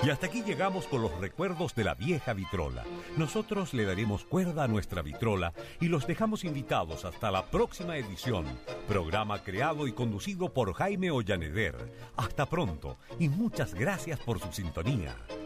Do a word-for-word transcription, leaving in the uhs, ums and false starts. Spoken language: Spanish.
Y hasta aquí llegamos con los recuerdos de la vieja vitrola. Nosotros le daremos cuerda a nuestra vitrola y los dejamos invitados hasta la próxima edición. Programa creado y conducido por Jaime Ollaneder. Hasta pronto y muchas gracias por su sintonía.